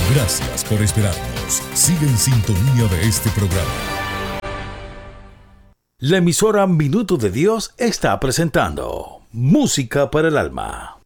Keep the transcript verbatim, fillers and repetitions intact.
Gracias por esperarnos. Sigue en sintonía de este programa. La emisora Minuto de Dios está presentando Música para el Alma.